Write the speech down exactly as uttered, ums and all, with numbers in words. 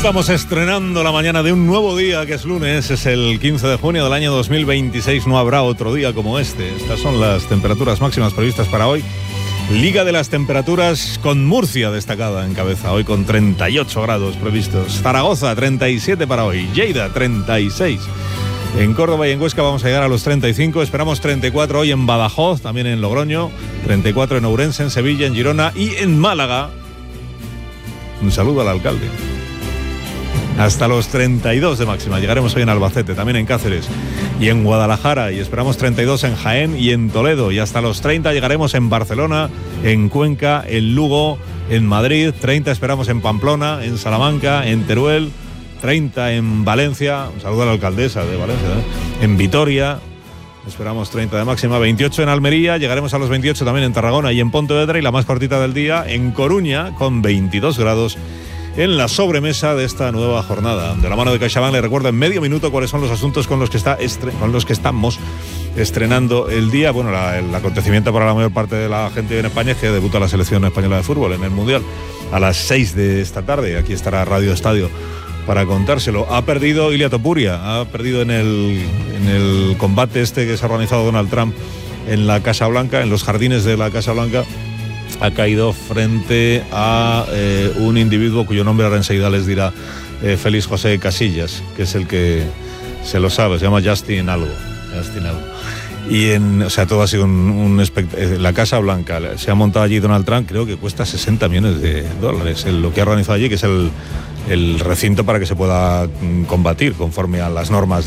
Vamos estrenando la mañana de un nuevo día, que es lunes, es el quince de junio del año dos mil veintiséis. No habrá otro día como este. Estas son las temperaturas máximas previstas para hoy. Liga de las temperaturas con Murcia destacada en cabeza, hoy con treinta y ocho grados previstos. Zaragoza, treinta y siete para hoy. Lleida, treinta y seis. En Córdoba y en Huesca vamos a llegar a los treinta y cinco. Esperamos treinta y cuatro hoy en Badajoz, también en Logroño. treinta y cuatro en Ourense, en Sevilla, en Girona y en Málaga. Un saludo al alcalde. Hasta los treinta y dos de máxima. Llegaremos hoy en Albacete, también en Cáceres y en Guadalajara, y esperamos treinta y dos en Jaén y en Toledo, y hasta los treinta llegaremos en Barcelona, en Cuenca, en Lugo, en Madrid. Treinta esperamos en Pamplona, en Salamanca, en Teruel. Treinta en Valencia, un saludo a la alcaldesa de Valencia, ¿eh? En Vitoria esperamos treinta de máxima. Veintiocho en Almería, llegaremos a los veintiocho también en Tarragona y en Pontevedra, y la más cortita del día en Coruña con veintidós grados en la sobremesa de esta nueva jornada. De la mano de CaixaBank le recuerdo en medio minuto cuáles son los asuntos con los que está estre- con los que estamos estrenando el día. Bueno, la, el acontecimiento para la mayor parte de la gente en España es que debuta la selección española de fútbol en el Mundial a las seis de esta tarde. Aquí estará Radio Estadio para contárselo. Ha perdido Ilia Topuria, ha perdido en el, en el combate este que se ha organizado Donald Trump en la Casa Blanca, en los jardines de la Casa Blanca. Ha caído frente a eh, un individuo cuyo nombre ahora enseguida les dirá eh, Félix José Casillas, que es el que se lo sabe, se llama Justin algo. Justin algo. Y en, o sea, todo ha sido un, un espect- la Casa Blanca, se ha montado allí Donald Trump, creo que cuesta sesenta millones de dólares el, lo que ha organizado allí, que es el, el recinto para que se pueda combatir conforme a las normas